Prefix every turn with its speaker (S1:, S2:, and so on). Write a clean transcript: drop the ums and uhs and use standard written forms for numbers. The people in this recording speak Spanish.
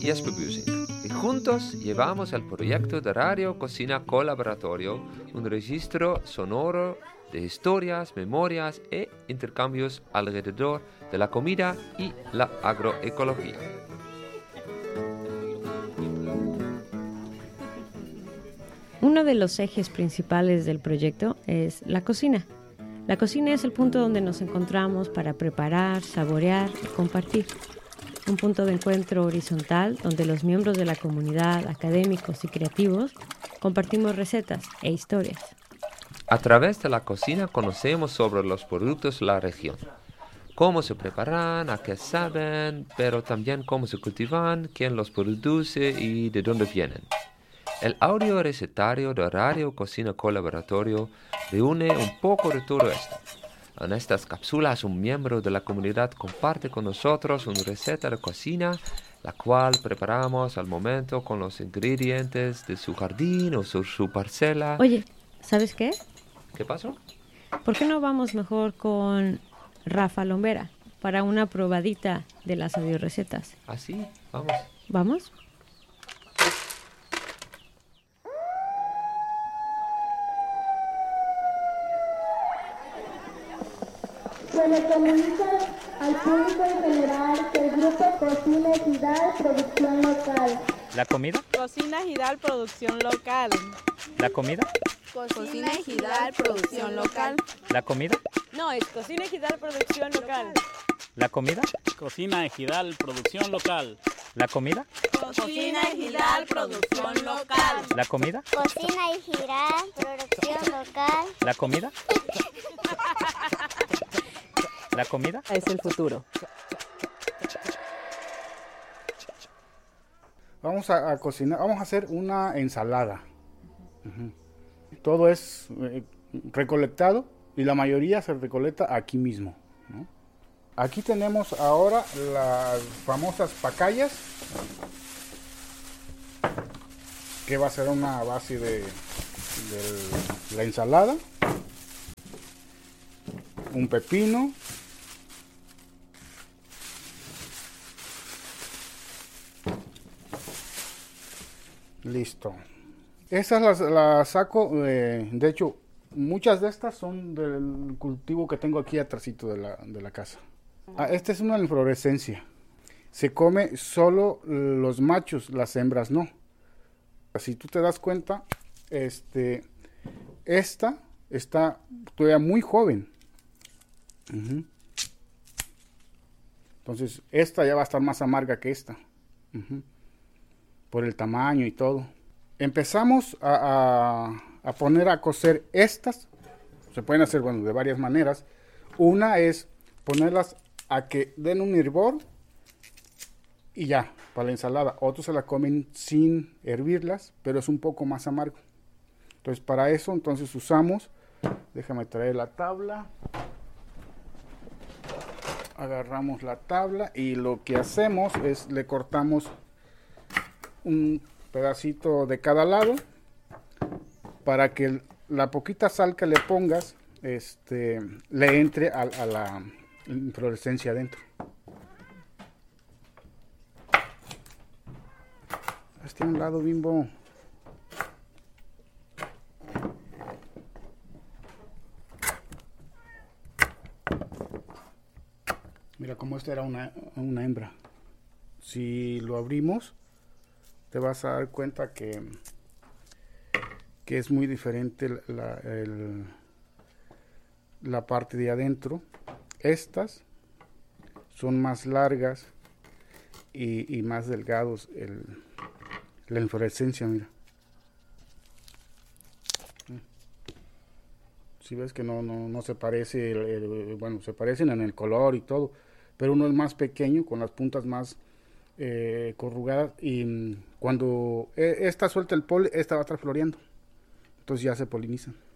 S1: y Jesper Busing. Y juntos llevamos el proyecto de Radio Cocina Colaboratorio, un registro sonoro de historias, memorias e intercambios alrededor de la comida y la agroecología.
S2: Uno de los ejes principales del proyecto es la cocina. La cocina es el punto donde nos encontramos para preparar, saborear y compartir. Un punto de encuentro horizontal donde los miembros de la comunidad, académicos y creativos, compartimos recetas e historias.
S1: A través de la cocina conocemos sobre los productos de la región, cómo se preparan, a qué saben, pero también cómo se cultivan, quién los produce y de dónde vienen. El audio recetario de Radio Cocina Colaboratorio reúne un poco de todo esto. En estas cápsulas, un miembro de la comunidad comparte con nosotros una receta de cocina, la cual preparamos al momento con los ingredientes de su jardín o su parcela.
S2: Oye, ¿sabes qué?
S1: ¿Qué pasó?
S2: ¿Por qué no vamos mejor con Rafa Lombera para una probadita de las audiorecetas?
S1: ¿Ah, sí? Vamos.
S2: ¿Vamos?
S3: Se le comunica al público en general que el grupo Cocina Ejidal Producción Local.
S4: ¿La comida?
S5: Cocina Ejidal Producción Local.
S4: ¿La comida?
S5: Cocina Ejidal Producción Local.
S4: ¿La comida?
S5: No, es Cocina Ejidal Producción Local.
S4: ¿La comida?
S6: Cocina Ejidal Producción Local.
S4: ¿La comida?
S5: Cocina Ejidal Producción Local.
S4: ¿La comida?
S7: Cocina Ejidal Producción Local.
S4: ¿La comida? ¿La comida?
S5: Es el futuro.
S8: Vamos a cocinar, vamos a hacer una ensalada. Todo es recolectado y la mayoría se recolecta aquí mismo, ¿no? Aquí tenemos ahora las famosas pacayas, que va a ser una base de la ensalada, un pepino, listo. Esas las saco, de hecho, muchas de estas son del cultivo que tengo aquí atrásito de la casa. Esta es una inflorescencia. Se come solo los machos, las hembras no. Si tú te das cuenta, esta está todavía muy joven. Entonces, esta ya va a estar más amarga que esta. Por el tamaño y todo. Empezamos a poner a cocer estas. Se pueden hacer, bueno, de varias maneras. Una es ponerlas a que den un hervor y ya, para la ensalada. Otros se la comen sin hervirlas, pero es un poco más amargo. Entonces, para eso, entonces usamos, déjame traer la tabla. Agarramos la tabla y lo que hacemos es le cortamos un pedacito de cada lado para que la poquita sal que le pongas le entre a la inflorescencia adentro. Hazte a un lado, Bimbo. Mira cómo esta era una hembra. Si lo abrimos, te vas a dar cuenta que es muy diferente la parte de adentro. Estas son más largas y más delgados la inflorescencia, mira. Si ves que no se parece, bueno, se parecen en el color y todo, pero uno es más pequeño, con las puntas más corrugadas, y cuando esta suelta el polen, esta va a estar floreando, entonces ya se polinizan.